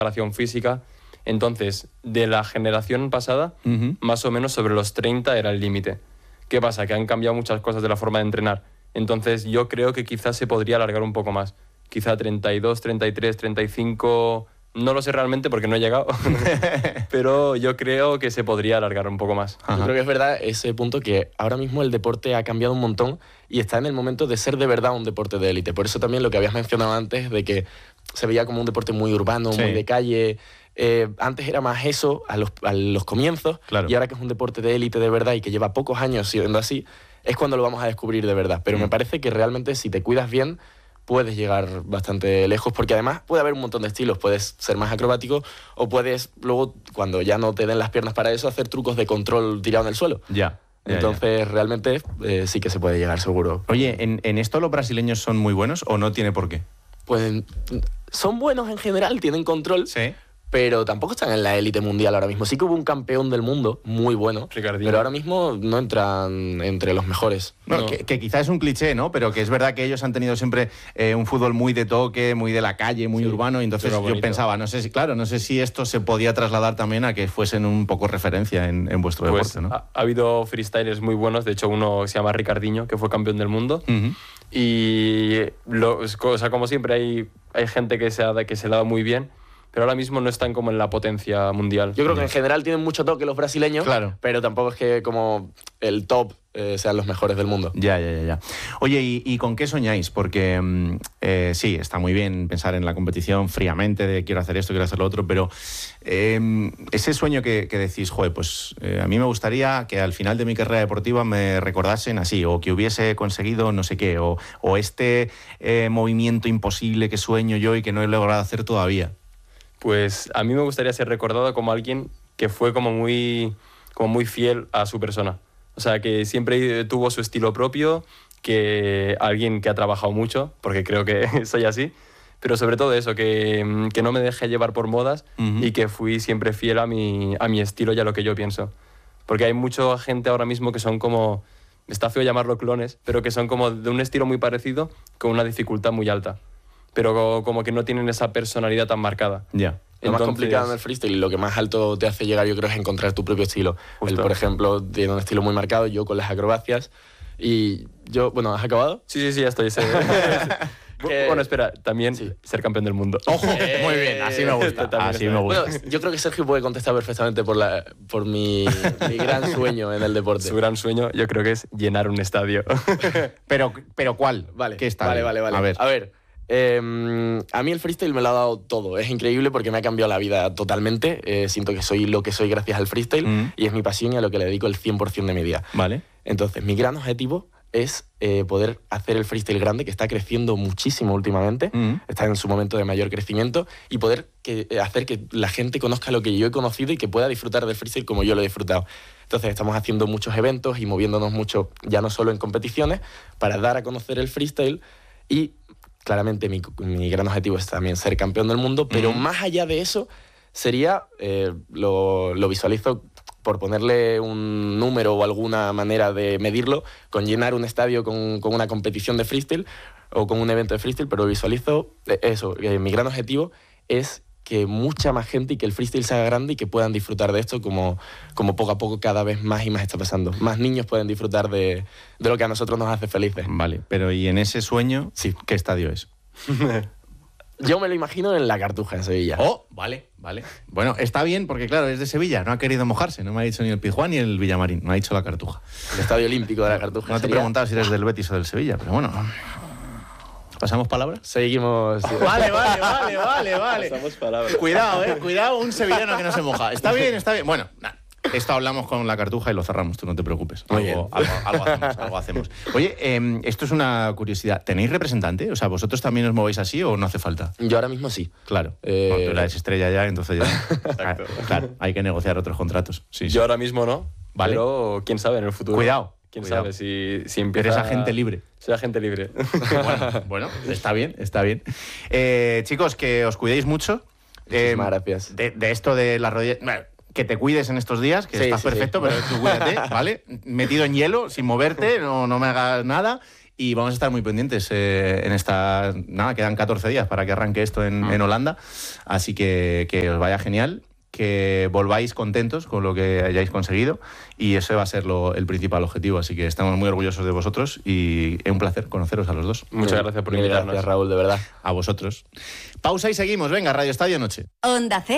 preparación física. Entonces, de la generación pasada, más o menos sobre los 30 era el límite. ¿Qué pasa? Que han cambiado muchas cosas de la forma de entrenar. Entonces, yo creo que quizás se podría alargar un poco más. Quizá 32, 33, 35... No lo sé realmente porque no he llegado, pero yo creo que se podría alargar un poco más. Yo creo que es verdad ese punto que ahora mismo el deporte ha cambiado un montón y está en el momento de ser de verdad un deporte de élite. Por eso también lo que habías mencionado antes de que se veía como un deporte muy urbano, muy de calle. Antes era más eso a los comienzos, y ahora que es un deporte de élite de verdad y que lleva pocos años siendo así, es cuando lo vamos a descubrir de verdad. Pero me parece que realmente si te cuidas bien puedes llegar bastante lejos, porque además puede haber un montón de estilos. Puedes ser más acrobático o puedes luego, cuando ya no te den las piernas para eso, hacer trucos de control tirado en el suelo. Entonces, realmente sí que se puede llegar, seguro. Oye, ¿en esto los brasileños son muy buenos o no tiene por qué? Pues son buenos en general, tienen control. Sí. Pero tampoco están en la élite mundial ahora mismo. Sí que hubo un campeón del mundo muy bueno, Ricardinho. pero ahora mismo no entran entre los mejores. No. Que quizá es un cliché, ¿no? Pero que es verdad que ellos han tenido siempre un fútbol muy de toque, muy de la calle, muy urbano. Y entonces yo pensaba, no sé si esto se podía trasladar también a que fuesen un poco referencia en vuestro deporte, ¿no? Ha habido freestylers muy buenos. De hecho, uno se llama Ricardinho, que fue campeón del mundo. Y, como siempre, hay gente que se le da muy bien. Pero ahora mismo no están como en la potencia mundial. Yo creo que en general tienen mucho toque los brasileños, pero tampoco es que como el top sean los mejores del mundo. Ya. Oye, ¿y con qué soñáis? Porque sí, está muy bien pensar en la competición fríamente, de quiero hacer esto, quiero hacer lo otro, pero ese sueño que decís, joder, pues a mí me gustaría que al final de mi carrera deportiva me recordasen así, o que hubiese conseguido no sé qué, o este movimiento imposible que sueño yo y que no he logrado hacer todavía. Pues a mí me gustaría ser recordado como alguien que fue como muy fiel a su persona. O sea, que siempre tuvo su estilo propio, que alguien que ha trabajado mucho, porque creo que soy así, pero sobre todo eso, que no me dejé llevar por modas y que fui siempre fiel a mi estilo y a lo que yo pienso. Porque hay mucha gente ahora mismo que son como, está feo llamarlo clones, pero que son como de un estilo muy parecido con una dificultad muy alta. Pero como que no tienen esa personalidad tan marcada. Lo más complicado en el freestyle, lo que más alto te hace llegar, yo creo, es encontrar tu propio estilo. Él, por ejemplo, tiene un estilo muy marcado, yo con las acrobacias. Y yo, bueno, ¿has acabado? Sí, ya estoy. Bueno, espera, también ser campeón del mundo. ¡Ojo! Muy bien, así me gusta. Bueno, yo creo que Sergio puede contestar perfectamente por mi gran sueño en el deporte. Su gran sueño, yo creo que es llenar un estadio. ¿Pero cuál? Vale, ¿Qué estadio? Vale. A ver. A mí el freestyle me lo ha dado todo. Es increíble porque me ha cambiado la vida totalmente. Siento que soy lo que soy gracias al freestyle y es mi pasión y a lo que le dedico el 100% de mi vida. Vale. Entonces, mi gran objetivo es poder hacer el freestyle grande, que está creciendo muchísimo últimamente, está en su momento de mayor crecimiento, y poder hacer que la gente conozca lo que yo he conocido y que pueda disfrutar del freestyle como yo lo he disfrutado. Entonces estamos haciendo muchos eventos y moviéndonos mucho, ya no solo en competiciones, para dar a conocer el freestyle y... Claramente mi gran objetivo es también ser campeón del mundo, pero más allá de eso sería, lo visualizo por ponerle un número o alguna manera de medirlo, con llenar un estadio con una competición de freestyle o con un evento de freestyle, pero visualizo eso. Mi gran objetivo es que mucha más gente y que el freestyle se haga grande y que puedan disfrutar de esto como poco a poco cada vez más y más está pasando. Más niños pueden disfrutar de lo que a nosotros nos hace felices. Vale, pero ¿y en ese sueño qué estadio es? Yo me lo imagino en La Cartuja, en Sevilla. Oh, vale. Bueno, está bien porque, claro, es de Sevilla, no ha querido mojarse, no me ha dicho ni el Pizjuán ni el Villamarín, me ha dicho La Cartuja. El Estadio Olímpico de La Cartuja. No te he preguntado si eres del Betis o del Sevilla, pero bueno... ¿Pasamos palabras? Seguimos. Vale. Pasamos palabras. Cuidado, un sevillano que no se moja. Está bien. Bueno, esto hablamos con La Cartuja y lo cerramos, tú no te preocupes. Algo hacemos. Oye, esto es una curiosidad. ¿Tenéis representante? O sea, ¿vosotros también os movéis así o no hace falta? Yo ahora mismo sí. Claro. Porque tú eres estrella ya, entonces ya... Claro, hay que negociar otros contratos. Sí. Yo ahora mismo no, vale. Pero quién sabe en el futuro. Cuidado. ¿Quién sabe si empieza... Eres agente libre. Soy agente libre. Bueno, está bien. Chicos, que os cuidéis mucho. Muchísimas gracias. De esto de las rodillas... Bueno, que te cuides en estos días, que estás perfecto, pero tú cuídate, ¿vale? Metido en hielo, sin moverte, no me hagas nada. y vamos a estar muy pendientes en esta... Nada, quedan 14 días para que arranque esto en Holanda, así que os vaya genial, que volváis contentos con lo que hayáis conseguido y ese va a ser el principal objetivo, así que estamos muy orgullosos de vosotros y es un placer conoceros a los dos. Muchas gracias por invitarnos. Gracias, Raúl, de verdad. A vosotros. Pausa y seguimos. Venga, Radio Estadio Noche. Onda Cero.